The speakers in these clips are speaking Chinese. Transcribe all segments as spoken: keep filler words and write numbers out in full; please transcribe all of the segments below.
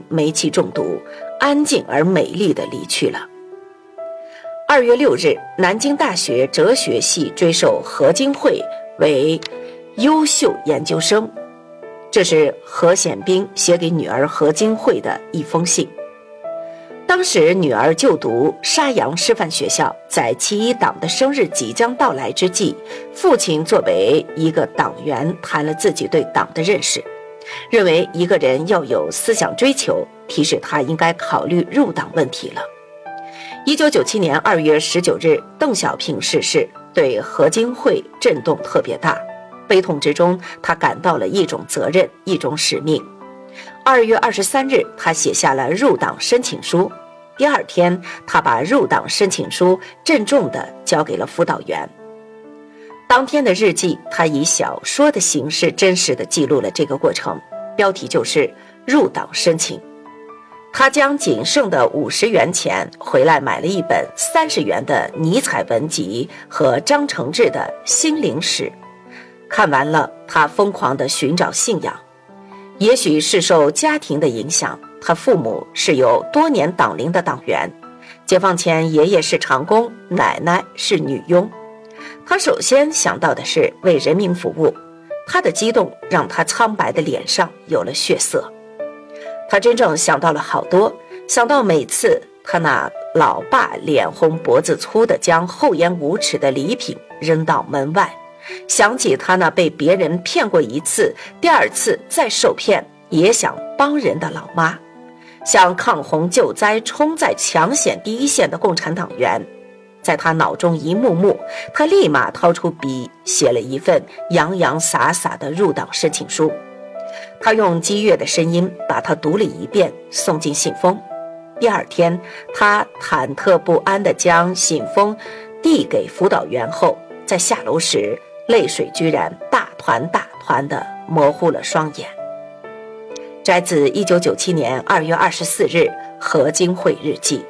煤气中毒，安静而美丽地离去了。二月六日，南京大学哲学系追授何经惠为优秀研究生。这是何显彬写给女儿何经惠的一封信。当时女儿就读沙洋师范学校，在七一党的生日即将到来之际，父亲作为一个党员谈了自己对党的认识，认为一个人要有思想追求，提示他应该考虑入党问题了。一九九七年二月十九日，邓小平逝世，对何经惠震动特别大，悲痛之中，他感到了一种责任，一种使命。二月二十三日，他写下了入党申请书。第二天，他把入党申请书郑重地交给了辅导员。当天的日记，他以小说的形式真实地记录了这个过程，标题就是入党申请。他将仅剩的五十元钱回来买了一本三十元的尼采文集和张承志的心灵史，看完了，他疯狂地寻找信仰。也许是受家庭的影响，他父母是有多年党龄的党员，解放前爷爷是长工，奶奶是女佣。他首先想到的是为人民服务，他的激动让他苍白的脸上有了血色。他真正想到了好多，想到每次他那老爸脸红脖子粗的将厚颜无耻的礼品扔到门外，想起他那被别人骗过一次，第二次再受骗也想帮人的老妈，想抗洪救灾冲在抢险第一线的共产党员。在他脑中一幕幕，他立马掏出笔写了一份洋洋洒洒的入党申请书。他用激越的声音把它读了一遍，送进信封。第二天，他忐忑不安地将信封递给辅导员后，在下楼时泪水居然大团大团地模糊了双眼。摘自一九九七年二月二十四日何经惠日记。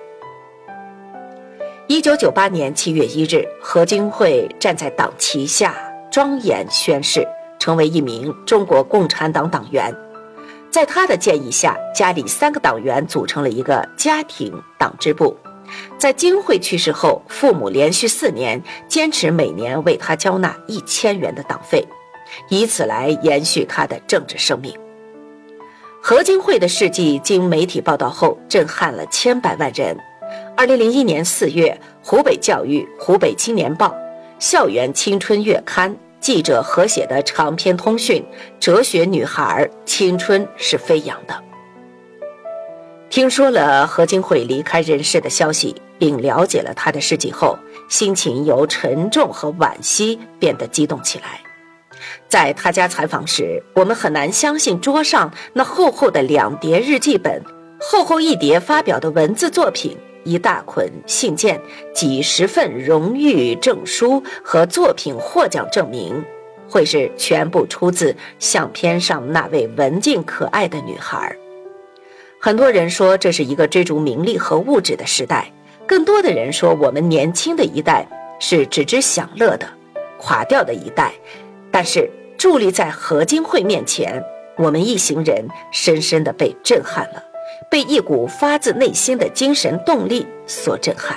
一九九八年七月一日，何经惠站在党旗下庄严宣誓，成为一名中国共产党党员。在他的建议下，家里三个党员组成了一个家庭党支部。在经惠去世后，父母连续四年坚持每年为他交纳一千元的党费，以此来延续他的政治生命。何经惠的事迹经媒体报道后，震撼了千百万人。二零零一年四月，湖北教育、湖北青年报、校园青春月刊记者合写的长篇通讯《哲学女孩，青春是飞扬的》。听说了何经惠离开人世的消息，并了解了他的事迹后，心情由沉重和惋惜变得激动起来。在他家采访时，我们很难相信桌上那厚厚的两叠日记本，厚厚一叠发表的文字作品，一大捆信件，几十份荣誉证书和作品获奖证明，会是全部出自相片上那位文静可爱的女孩。很多人说这是一个追逐名利和物质的时代，更多的人说我们年轻的一代是只知享乐的垮掉的一代。但是伫立在何经惠面前，我们一行人深深地被震撼了，被一股发自内心的精神动力所震撼。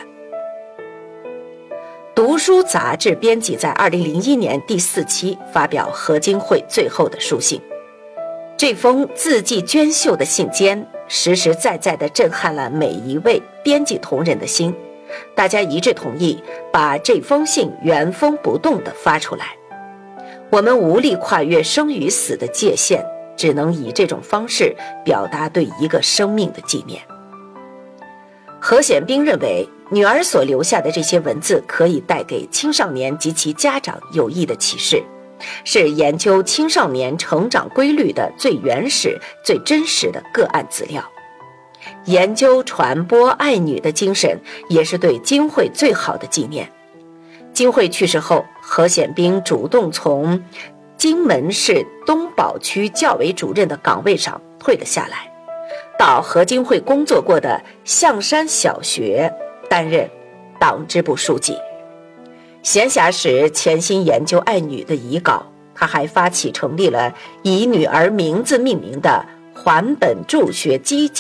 读书杂志编辑在二零零一年第四期发表何经惠最后的书信，这封字迹娟秀的信笺实实在在地震撼了每一位编辑同仁的心，大家一致同意把这封信原封不动地发出来。我们无力跨越生与死的界限，只能以这种方式表达对一个生命的纪念。何显彬认为，女儿所留下的这些文字可以带给青少年及其家长有益的启示，是研究青少年成长规律的最原始、最真实的个案资料。研究传播爱女的精神，也是对经惠最好的纪念。经惠去世后，何显彬主动从荆门市东宝区教委主任的岗位上退了下来，到何经惠工作过的象山小学担任党支部书记。闲暇时潜心研究爱女的遗稿，他还发起成立了以女儿名字命名的还本助学基金